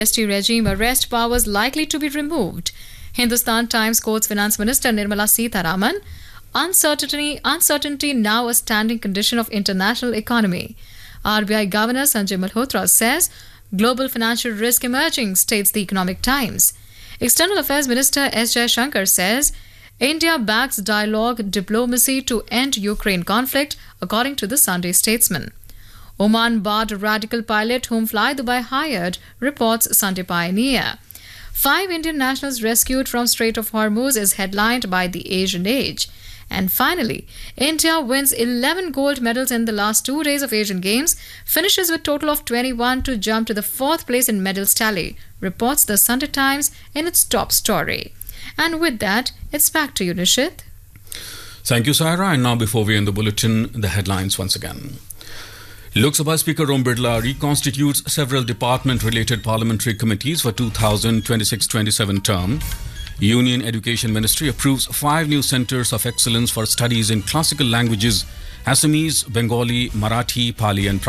GST regime, arrest powers likely to be removed. Hindustan Times quotes Finance Minister Nirmala Sitharaman. Uncertainty now a standing condition of international economy. RBI Governor Sanjay Malhotra says global financial risk emerging, states the Economic Times. External Affairs Minister S. Jaishankar says India backs dialogue diplomacy to end Ukraine conflict, according to the Sunday Statesman. Oman barred radical pilot whom Fly Dubai hired, reports Sunday Pioneer. 5 Indian nationals rescued from Strait of Hormuz is headlined by the Asian Age. And finally, India wins 11 gold medals in the last 2 days of Asian Games, finishes with total of 21 to jump to the 4th place in medals tally, reports the Sunday Times in its top story. And with that, it's back to you, Nishit. Thank you, Saira. And now, before we end the bulletin, the headlines once again. Lok Sabha Speaker Om Birla reconstitutes several department-related parliamentary committees for 2026-27 term. Union Education Ministry approves 5 new centres of excellence for studies in classical languages, Assamese, Bengali, Marathi, Pali and